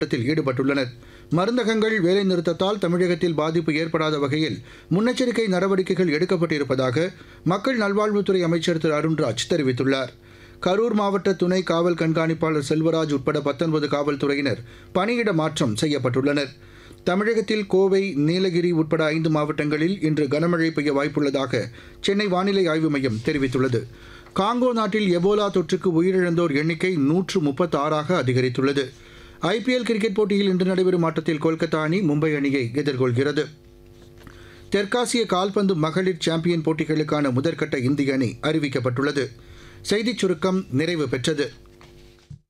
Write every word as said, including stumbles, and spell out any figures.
போராட்டத்தில் ஈடுபட்டுள்ளனர். மருந்தகங்கள் வேலைநிறுத்தத்தால் தமிழகத்தில் பாதிப்பு ஏற்படாத வகையில் முன்னெச்சரிக்கை நடவடிக்கைகள் எடுக்கப்பட்டிருப்பதாக மக்கள் நல்வாழ்வுத்துறை அமைச்சர் திரு அருண்ராஜ் தெரிவித்துள்ளார். கரூர் மாவட்ட துணை காவல் கண்காணிப்பாளர் செல்வராஜ் உட்பட பத்தொன்பது காவல்துறையினர் பணியிட மாற்றம் செய்யப்பட்டுள்ளனர். தமிழகத்தில் கோவை, நீலகிரி உட்பட ஐந்து மாவட்டங்களில் இன்று கனமழை பெய்ய வாய்ப்புள்ளதாக சென்னை வானிலை ஆய்வு மையம் தெரிவித்துள்ளது. காங்கோ நாட்டில் எபோலா தொற்றுக்கு உயிரிழந்தோர் எண்ணிக்கை நூற்று முப்பத்தி ஆறாக அதிகரித்துள்ளது. ஐபிஎல் கிரிக்கெட் போட்டியில் இன்று நடைபெறும் ஆட்டத்தில் கொல்கத்தா அணி மும்பை அணியை எதிர்கொள்கிறது. தெற்காசிய கால்பந்து மகளிர் சாம்பியன் போட்டிகளுக்கான முதற்கட்ட இந்திய அணி அறிவிக்கப்பட்டுள்ளது. செய்திச் சுருக்கம் நிறைவு பெற்றது.